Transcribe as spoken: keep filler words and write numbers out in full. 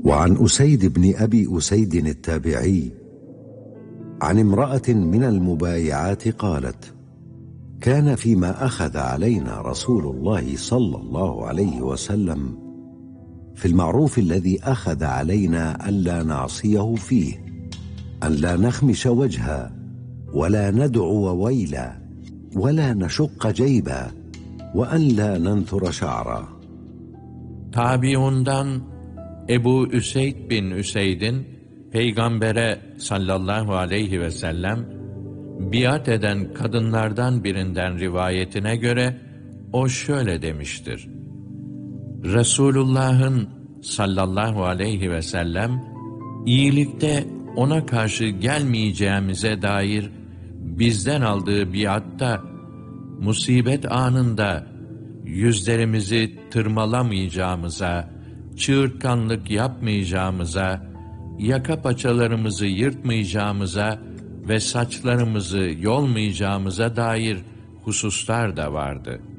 وعن أسيد بن أبي أسيد التابعي عن امرأة من المبايعات قالت: كان فيما أخذ علينا رسول الله صلى الله عليه وسلم في المعروف الذي أخذ علينا ألا نعصيه فيه أن لا نخمش وجها ولا ندعو ويلا ولا نشق جيبا وأن لا ننثر شعرا. Tabiundan Ebu Üseyd bin Üseyd'in Peygamber'e sallallahu aleyhi ve sellem biat eden kadınlardan birinden rivayetine göre o şöyle demiştir: Resulullah'ın sallallahu aleyhi ve sellem iyilikte ona karşı gelmeyeceğimize dair bizden aldığı biatta musibet anında yüzlerimizi tırmalamayacağımıza, çığırtkanlık yapmayacağımıza, yaka paçalarımızı yırtmayacağımıza ve saçlarımızı yolmayacağımıza dair hususlar da vardı.